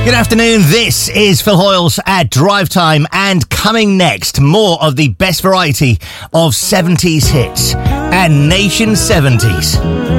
Good afternoon, this is Phil Hoyles at Drive Time, and coming next, more of the best variety of 70s hits and Nation 70s.